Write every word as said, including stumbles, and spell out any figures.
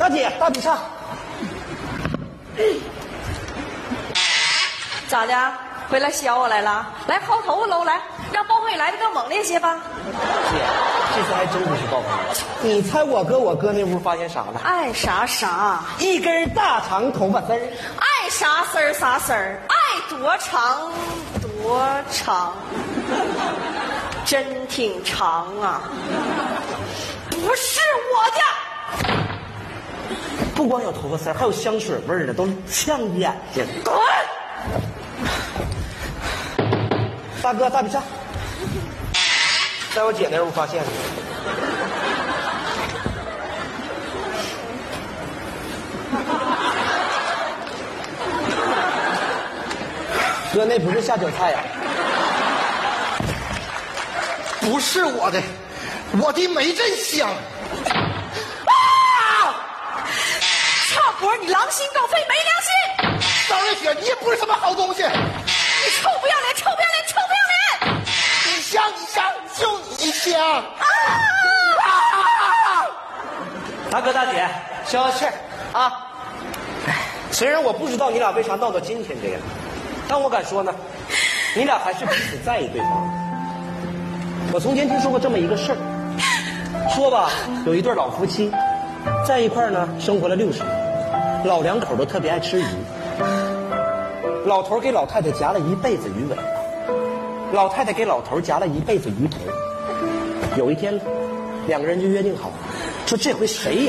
大姐，大比上。 咋的？回来削我来了？来薅头发喽！来，让包慧来的更猛烈些吧。 姐，这次还真不是爆棚。你猜我哥我哥那屋发现啥了？ 爱啥啥， 一根大长头发丝儿。 爱啥丝儿啥丝儿，爱多长多长，真挺长啊！不是我的。 不光有头发丝儿，还有香水味儿的，都呛眼睛。 滚！ 大哥，大比上，在我姐那屋发现的。哥，那不是下酒菜呀、啊？ 不是我的，我的没真香。 啊！差活，你狼心狗肺，没良心！ 张月雪，你也不是什么好东西。 你臭不要脸，臭不要脸，臭不要脸！ 你香，你香，就你香！啊！ 啊！大哥大姐，消消气儿啊！哎，虽然我不知道你俩为啥闹到今天这样，但我敢说呢，你俩还是彼此在意对方。我从前听说过这么一个事儿，说吧，有一对老夫妻，在一块儿呢，生活了六十年，老两口都特别爱吃鱼。老头给老太太夹了一辈子鱼尾巴，老太太给老头夹了一辈子鱼头。有一天呢，两个人就约定好，说这回谁也